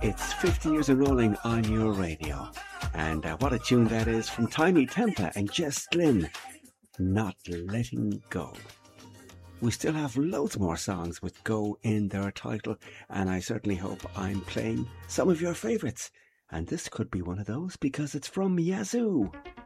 It's 50 years of rolling on your radio. And what a tune that is from Tiny Tempah and Jess Glynn, Not Letting Go. We still have loads more songs with Go in their title, and I certainly hope I'm playing some of your favourites. And this could be one of those because it's from Yazoo.